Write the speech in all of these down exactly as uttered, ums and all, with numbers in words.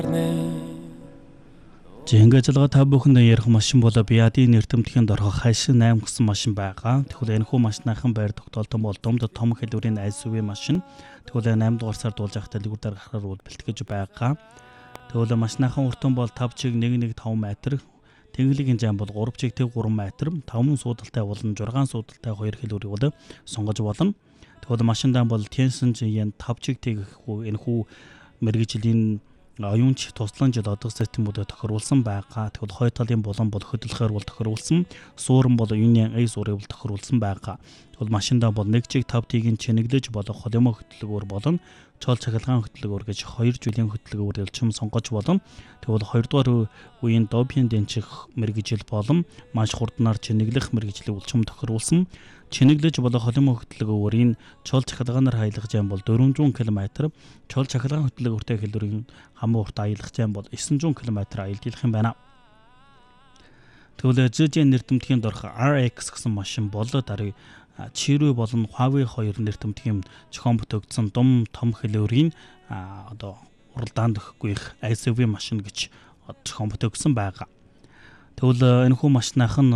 Жингээ ажиллагаа та бүхэнд ярих машин болоо Биадийн нэртэмтгэнд орох хайшин восемь гэсэн машин байгаа. Тэгвэл энэ хүү машиныхан байр тогтоолтон бол Думд том хэлбэрийн эс ю ви машин. Тэгвэл восемь дугаар сард болж ахтай дэлгүүр дээр гарахаар бол бэлтгэж байгаа. Тэгвэл машиныхан уртан бол five чиг one one five метр. Тэнглэгийн жам бол three чиг three метр. five суудалтай болон six суудалтай хоёр хэлбэрийг бол сонгож болно. Тэгвэл машиндан бол Тенсэн жин five чиг тэгэх энэ хүү мэргэжлийн оюунч туслан жил одох системүүдэд тохируулсан байгаа. Тэгвэл хоёр талын булан бол хөдөлгөөр бол тохируулсан. Суурин бол юуны ай суурийг бол тохируулсан байгаа. Тэгвэл машиндаа бол one чиг five тигийн чинэглэж болох холимоо хөдөлгөөр болон чол цахилгаан хөдөлгөөр гэж хоёр жилийн хөдөлгөөр ялчим сонгож болно. Тэгвэл хоёр дахь үеийн Добин дэнчих мэргэжил болон маш хурднаар чинэглэх мэргэжлийг улчим тохируулсан. Чинэглэж болох холимоо хөдөлгөөрийн чол цахилгаанаар хаялах зам бол four hundred км, чол цахилгаан хөдөлгөөртэй хэлбэрийн хамаа урт аялах зам бол nine hundred км аялдах юм байна. Тэгвэл жижиг нэртэмтгэнд орох ар икс гэсэн машин бол дарыг Чирүү болон Huawei хоёр нэртэмтгэн зохион бүтэгдсэн дум том хэлбэрийн одоо уралдаанд өгөх эс ю ви машин гэж зохион бүтэгдсэн байгаа. Тэгвэл энэ хүү машинахан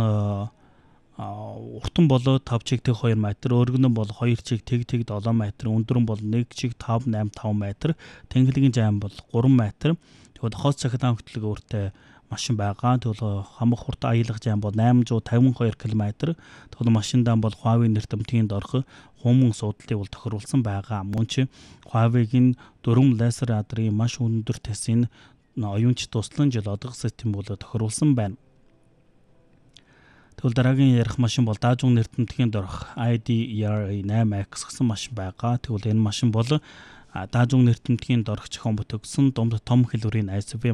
уртан болоо five чиг two метр, өргөн бол two чиг тэг тэг seven метр, өндөр бол one чиг five eight five метр, тэнглэгийн жам бол three метр. Тэгвэл хос цахилгаан хөдөлгөөртэй машин байгаа. Тэгвэл хамаг хурд аялах зам бол eight hundred fifty-two км. Тэгвэл машиндаа бол Huawei нэртэмтгэнд орох хумын суудлыг бол тохируулсан байгаа. Мөн ч Huawei-гийн дөрвөн лазер радрын маш өндөр тэсийн оюунч туслан жил одох систем бол тохируулсан байна. Тэгвэл дараагийн ярих машин бол Daewoo нэртэмтгэнд орох ай ди и ар eight X гэсэн машин байгаа. Тэгвэл энэ машин бол Daewoo нэртэмтгэнд орох зохион бүтэгдсэн Думд том хэлбэрийн эс ю ви